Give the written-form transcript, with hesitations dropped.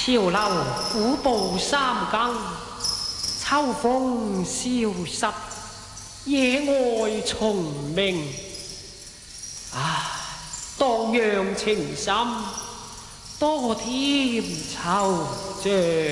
潮流虎步三更，秋風消失，野外蟲鳴。蕩漾情深，多添惆悵。